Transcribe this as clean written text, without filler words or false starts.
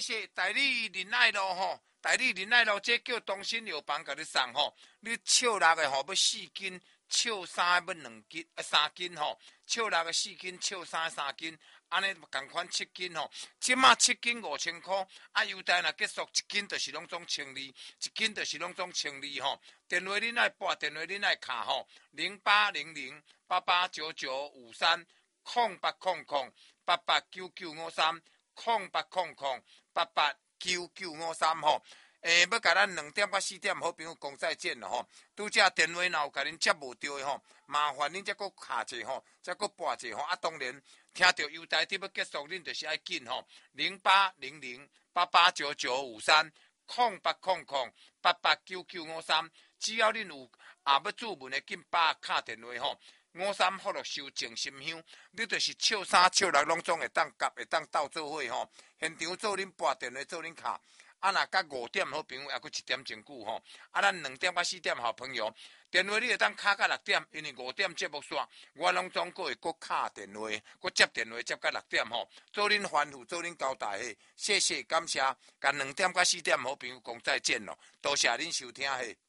谢大理仁爱路吼，大理仁爱路这叫东兴药房甲你送吼，你笑6个吼要4斤，笑3个要2斤，3斤吼，笑6个4斤，笑3个3斤，安尼共款7斤吼，即马7斤5000块，啊优待若结束1斤就是拢总1200，1斤就是拢总1200吼。电话恁爱拨，电话恁爱卡吼，0800889953。0800889953 0800889953吼，要甲咱2点到4点好朋友讲再见咯吼。拄则电话若有甲恁接无到的吼，麻烦恁再搁卡者吼，再搁拨者吼。啊，当然听到优待伫要结束，恁就是爱紧吼。0800889953 0800889953，只要恁有要注文的，紧把卡电话吼。53福禄寿静心香，你就是笑3笑6拢总会当夹，会当斗做伙吼。现场做恁拨电话，做恁卡。啊，若到5点好朋友，还佫1点钟久吼。啊，咱2点到4点好朋友，电话你会当卡到6点，因为5点节目煞，我拢总佫会佫卡电话，佫接电话接到6点吼。做恁吩咐，做恁交代嘿，谢谢感谢，甲2点到4点好朋友讲再见咯，多谢恁收听嘿。